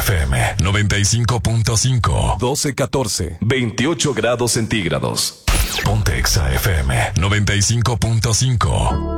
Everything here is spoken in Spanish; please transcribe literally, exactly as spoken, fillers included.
F M noventa y cinco punto cinco. doce catorce. veintiocho grados centígrados. Ponte Exa F M noventa y cinco punto cinco.